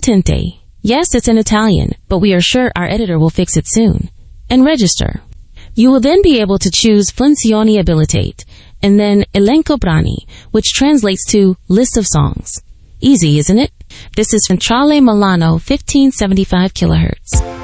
Divertente. Yes, it's in Italian, but we are sure our editor will fix it soon. And register. You will then be able to choose Funzioni Abilitate, and then Elenco Brani, which translates to List of Songs. Easy, isn't it? This is Centrale Milano 1575 kHz.